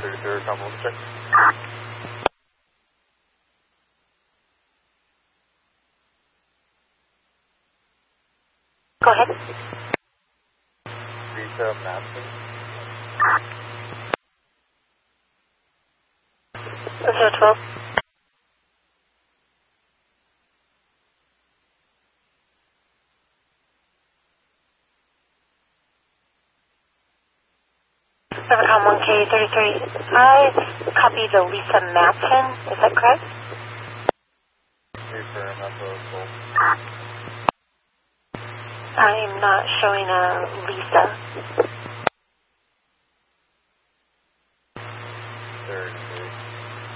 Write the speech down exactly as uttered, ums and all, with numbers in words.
thirty-third, come on, check. Go ahead. Lisa Matson. zero twelve. Rivercom one K thirty-three. I copy the Lisa Matson. Is that correct? Refer number full. I'm not showing a Lisa.